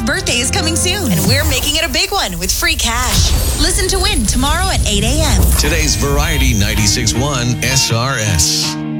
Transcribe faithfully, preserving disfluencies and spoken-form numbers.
birthday is coming soon, and we're making it a big one with free cash. Listen to win tomorrow at eight a.m. Today's Variety ninety-six point one S R S.